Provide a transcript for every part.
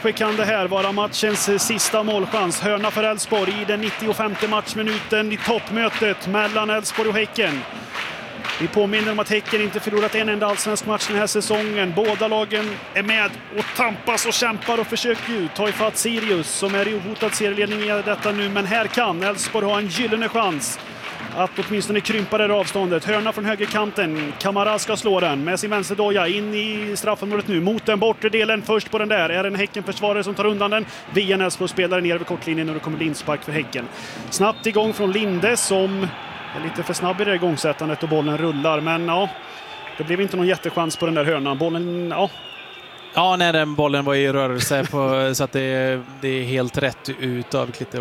Kanske kan det här vara matchens sista målchans. Hörna för Elfsborg i den 95:e matchminuten i toppmötet mellan Elfsborg och Häcken. Vi påminner om att Häcken inte förlorat en enda allsvensk match den här säsongen. Båda lagen är med och tampas och kämpar och försöker ju ta ifatt Sirius som är i ohotad serieledning i detta nu. Men här kan Elfsborg ha en gyllene chans att åtminstone krympa det avståndet. Hörna från högerkanten. Kamara ska slå den med sin vänsterdoja in i straffområdet nu. Mot den bortre delen. Först på den där är en Häcken-försvarare som tar undan den. Via Elfsborg-spelare ner över kortlinjen och det kommer lindspark för Häcken. Snabbt igång från Linde som är lite för snabb i det igångsättandet och bollen rullar. Men ja, det blev inte någon jättechans på den där hörnan. Bollen, ja. Ja, nej, den bollen var i rörelse så att det är helt rätt ut av Klitte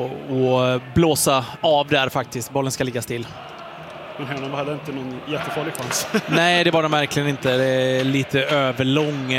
och blåsa av där faktiskt. Bollen ska ligga still. Men hörnan hade inte någon jättefarlig chans. Nej, det var den verkligen inte. Det är lite överlång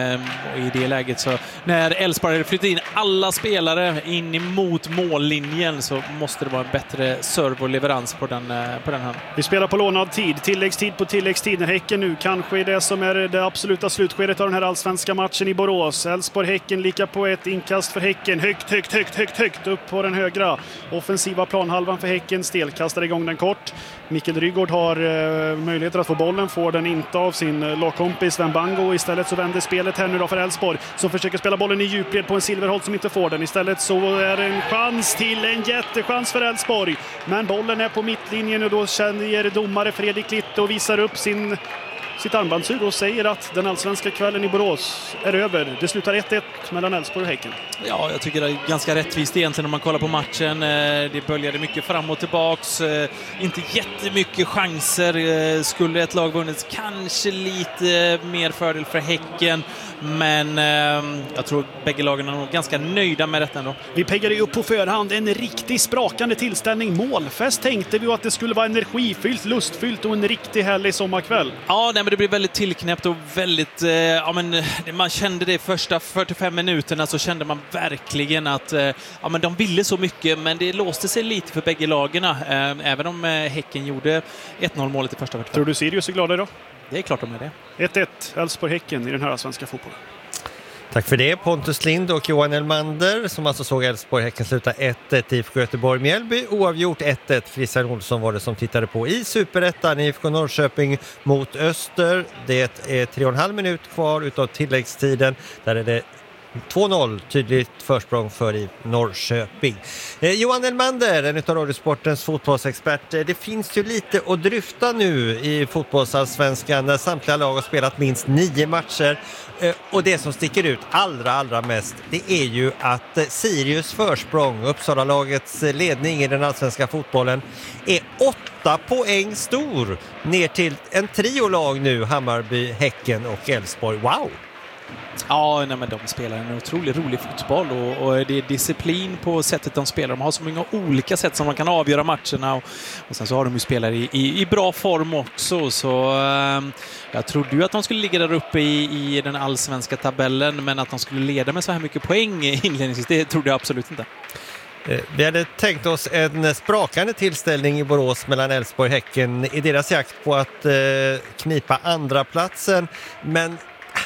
i det läget. Så när Elfsborg flyttar in alla spelare in emot mållinjen så måste det vara en bättre serve och leverans på den här. Vi spelar på lånad tid. Tilläggstid på tilläggstid. När Häcken nu kanske är det som är det absoluta slutskedet av den här allsvenska matchen i Borås. Elfsborg-Häcken lika på ett inkast för Häcken. Högt upp på den högra offensiva planhalvan för Häcken. Stelkastar igång den kort. Mikael Rygaard har möjligheter att få bollen, får den inte av sin lagkompis Sven Bango. Istället så vänder spelet här nu då för Elfsborg som försöker spela bollen i djupled på en Silverholt som inte får den. Istället så är det en chans till en jättechans för Elfsborg. Men bollen är på mittlinjen och då känner domare Fredrik Litt och visar upp sitt armbandsur och säger att den allsvenska kvällen i Borås är över. Det slutar 1-1 mellan Elfsborg och Häcken. Ja, jag tycker det är ganska rättvist egentligen om man kollar på matchen. Det böljade mycket fram och tillbaks. Inte jättemycket chanser. Skulle ett lag vunnit kanske lite mer fördel för Häcken. Men jag tror bägge lagen är nog ganska nöjda med detta ändå. Vi peggade ju upp på förhand en riktigt sprakande tillställning. Målfest tänkte vi att det skulle vara energifyllt, lustfyllt och en riktigt härlig sommarkväll. Ja, nej, men det blir väldigt tillknäppt och väldigt... man kände det första 45 minuterna så kände man verkligen att men de ville så mycket, men det låste sig lite för bägge lagarna. Även om Häcken gjorde 1-0-målet i första 45. Tror du Sirius är glada idag? Det är klart de är det. 1-1, Elfsborg-Häcken i den här svenska fotbollen. Tack för det, Pontus Lind och Johan Elmander som alltså såg Elfsborg-Häcken sluta 1-1 IFK Göteborg-Mjällby. Oavgjort 1-1. Christian Olsson var det som tittade på i Superettan. IFK Norrköping mot Öster. Det är 3,5 minut kvar utav tilläggstiden. Där är det 2-0, tydligt försprång för i Norrköping. Johan Elmander, en av Radiosportens fotbollsexpert. Det finns ju lite att dryfta nu i fotbollsallsvenskan när samtliga lag har spelat minst 9 matcher. Och det som sticker ut allra mest, det är ju att Sirius försprång, Uppsala-lagets ledning i den allsvenska fotbollen, är 8 poäng stor ner till en triolag nu, Hammarby, Häcken och Elfsborg. Wow! Ja, nej, men de spelar en otroligt rolig fotboll och det är disciplin på sättet de spelar. De har så många olika sätt som man kan avgöra matcherna och sen så har de ju spelare i bra form också. Så jag trodde ju att de skulle ligga där uppe i den allsvenska tabellen, men att de skulle leda med så här mycket poäng inledningsvis, det trodde jag absolut inte. Vi hade tänkt oss en sprakande tillställning i Borås mellan Elfsborg och Häcken i deras jakt på att knipa andra platsen, men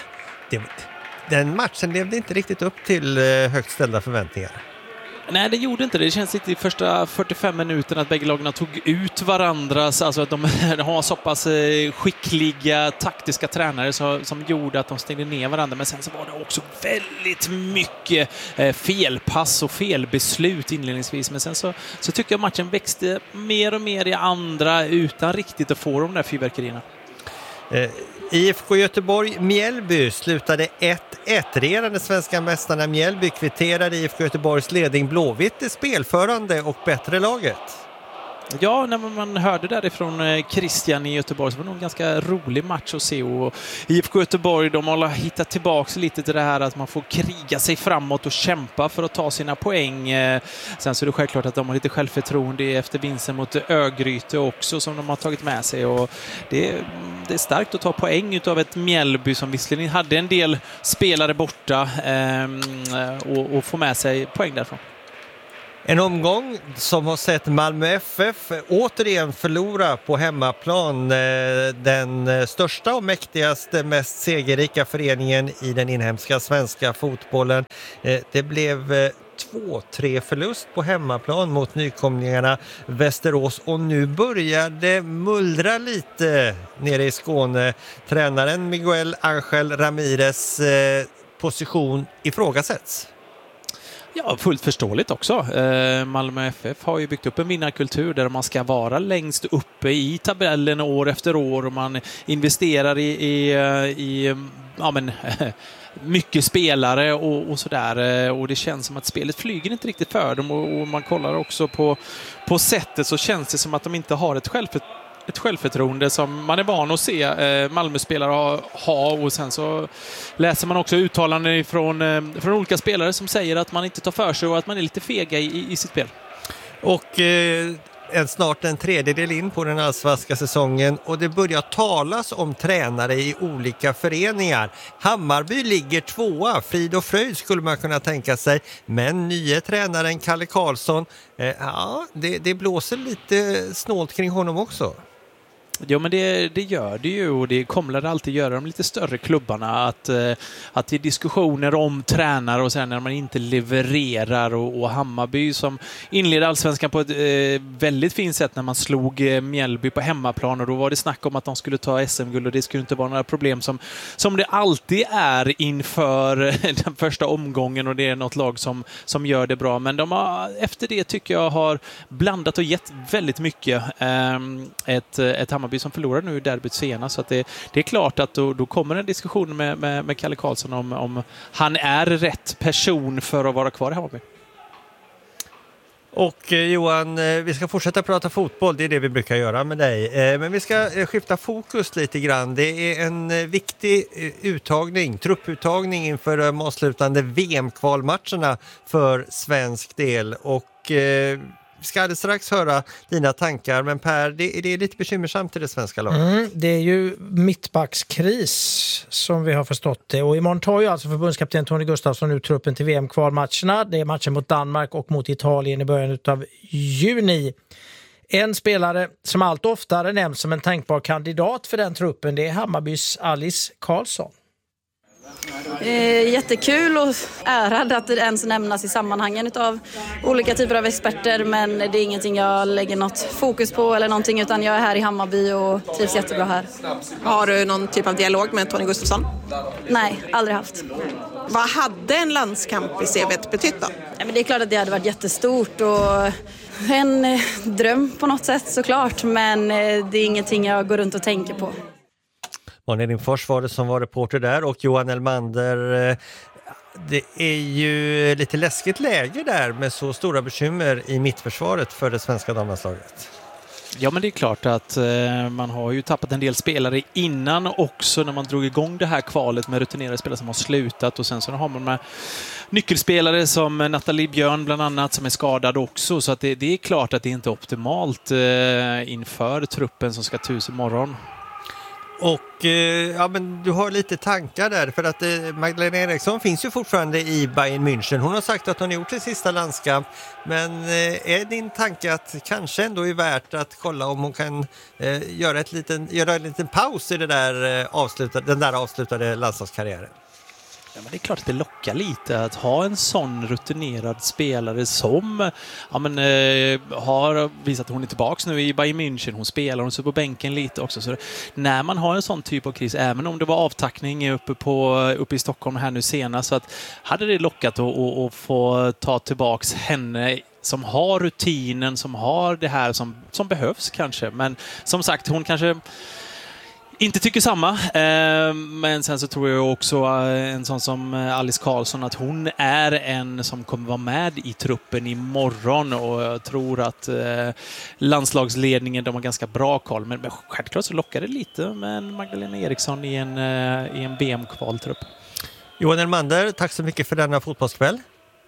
den matchen levde inte riktigt upp till högt ställda förväntningar. Nej, det gjorde inte det. Det känns lite i första 45 minuterna att bägge lagarna tog ut varandras. Alltså att de har så pass skickliga taktiska tränare som gjorde att de stängde ner varandra. Men sen så var det också väldigt mycket felpass och felbeslut inledningsvis. Men sen så tycker jag matchen växte mer och mer i andra utan riktigt att få de där fyrverkerierna. IFK Göteborg-Mjällby slutade 1-1. Regerande svenska mästarna Mjällby kvitterade IFK Göteborgs ledning. Blåvitt är spelförande och bättre laget. Ja, när man hörde därifrån Christian i Göteborg så var det nog en ganska rolig match att se. Och IFK Göteborg, de har hittat tillbaka lite till det här att man får kriga sig framåt och kämpa för att ta sina poäng. Sen så är det självklart att de har lite självförtroende efter vinsten mot Örgryte också som de har tagit med sig. Och det är starkt att ta poäng utav ett Mjällby som visserligen hade en del spelare borta och få med sig poäng därifrån. En omgång som har sett Malmö FF återigen förlora på hemmaplan, den största och mäktigaste, mest segerrika föreningen i den inhemska svenska fotbollen. Det blev 2-3 förlust på hemmaplan mot nykomlingarna Västerås, och nu börjar det mullra lite nere i Skåne. Tränaren Miguel Ángel Ramírez position ifrågasätts. Ja, fullt förståeligt också. Malmö FF har ju byggt upp en vinnarkultur där man ska vara längst uppe i tabellen år efter år, och man investerar i mycket spelare och sådär, och det känns som att spelet flyger inte riktigt för dem, och man kollar också på sättet, så känns det som att de inte har ett självförtroende som man är van att se Malmö-spelare ha, och sen så läser man också uttalanden från olika spelare som säger att man inte tar för sig och att man är lite fega i sitt spel. Och snart en tredjedel in på den allsvenska säsongen, och det börjar talas om tränare i olika föreningar. Hammarby ligger 2:a, frid och fröjd skulle man kunna tänka sig, men nya tränaren Kalle Karlsson, det blåser lite snålt kring honom också. Ja, men det gör det ju, och det kommer det alltid göra de lite större klubbarna, att det är diskussioner om tränare och sen när man inte levererar, och Hammarby som inledde allsvenskan på ett väldigt fint sätt när man slog Mjällby på hemmaplan, och då var det snack om att de skulle ta SM-guld, och det skulle inte vara några problem som det alltid är inför den första omgången, och det är något lag som gör det bra, men de har efter det, tycker jag, har blandat och gett väldigt mycket. Ett Hammarby som förlorar nu i derbyt senast, så att det är klart att då kommer en diskussion med Kalle Karlsson om han är rätt person för att vara kvar i Hammarby. Och Johan, vi ska fortsätta prata fotboll, det är det vi brukar göra med dig. Men vi ska skifta fokus lite grann. Det är en viktig trupputtagning inför de avslutande VM-kvalmatcherna för svensk del. Och vi ska alldeles strax höra dina tankar, men Per, det är lite bekymmersamt i det svenska laget. Det är ju mittbackskris som vi har förstått det, och imorgon tar ju alltså förbundskapten Tony Gustafsson ut truppen till VM-kvalmatcherna. Det är matchen mot Danmark och mot Italien i början av juni. En spelare som allt oftare nämns som en tänkbar kandidat för den truppen, det är Hammarbys Alice Karlsson. Jättekul och ärad att det ens nämnas i sammanhangen av olika typer av experter, men det är ingenting jag lägger något fokus på eller någonting, utan jag är här i Hammarby och trivs jättebra här. Har du någon typ av dialog med Tony Gustafsson? Nej, aldrig haft. Vad hade en landskamp i CV:t betytt då? Ja, men det är klart att det hade varit jättestort och en dröm på något sätt såklart, men det är ingenting jag går runt och tänker på. Malin Lindfors var det som var reporter där, och Johan Elmander, det är ju lite läskigt läge där med så stora bekymmer i mittförsvaret för det svenska damlandslaget. Ja, men det är klart att man har ju tappat en del spelare innan också, när man drog igång det här kvalet med rutinerade spelare som har slutat, och sen så har man med nyckelspelare som Nathalie Björn bland annat som är skadad också, så att det är klart att det inte är optimalt inför truppen som ska tusen imorgon. Och men du har lite tankar där, för att Magdalena Eriksson finns ju fortfarande i Bayern München. Hon har sagt att hon har gjort sin sista landskamp, men är din tanke att kanske ändå är värt att kolla om hon kan göra en liten paus i den där avslutade landslagskarriären? Ja, men det är klart att det lockar lite att ha en sån rutinerad spelare som har visat att hon är tillbaka nu i Bayern München. Hon spelar, hon står på bänken lite också. Så när man har en sån typ av kris, även om det var avtackning uppe i Stockholm här nu senast, så att hade det lockat att få ta tillbaks henne som har rutinen, som har det här som behövs kanske. Men som sagt, hon kanske inte tycker samma, men sen så tror jag också en sån som Alice Karlsson att hon är en som kommer vara med i truppen imorgon, och jag tror att landslagsledningen, de har ganska bra koll, men självklart så lockar det lite med Magdalena Eriksson i en VM-kvaltrupp. Johan Elmander, tack så mycket för denna fotbollskväll.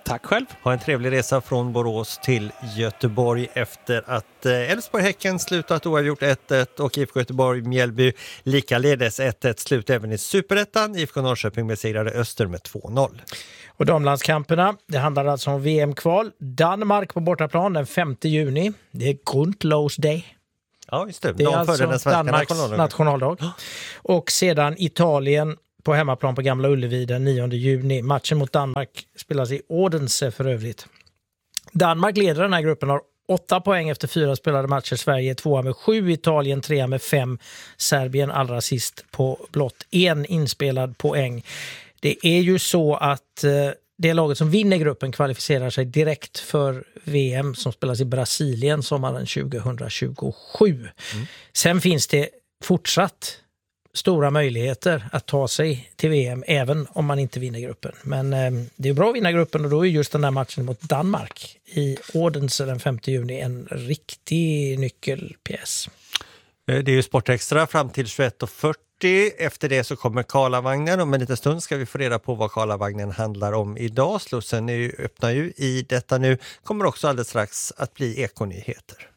Tack själv. Ha en trevlig resa från Borås till Göteborg efter att Elfsborg-Häcken slutat oavgjort 1-1 och IFK Göteborg-Mjällby likaledes 1-1 slut även i Superettan. IFK Norrköping besegrade Öster med 2-0. Och damlandskamperna, det handlar alltså om VM-kval. Danmark på bortaplan den 5 juni. Det är Grundlovsdag. Ja, just det. Det är alltså den svenska Danmarks nationaldag. Och sedan Italien på hemmaplan på Gamla Ullevi den 9 juni. Matchen mot Danmark spelas i Odense för övrigt. Danmark leder den här gruppen, har 8 poäng efter 4 spelade matcher. Sverige 2 med 7, Italien 3 med 5, Serbien allra sist på blott 1 inspelad poäng. Det är ju så att det laget som vinner gruppen kvalificerar sig direkt för VM som spelas i Brasilien sommaren 2027. Sen finns det fortsatt stora möjligheter att ta sig till VM även om man inte vinner gruppen. Men det är bra att vinna gruppen och då är just den där matchen mot Danmark i Odense den 5 juni en riktig nyckelpjäs. Det är ju Sportextra fram till 21:40. Efter det så kommer Karlavagnen. Om en liten stund ska vi få reda på vad Karlavagnen handlar om idag. Slussen öppnar ju i detta nu. Kommer också alldeles strax att bli ekonyheter.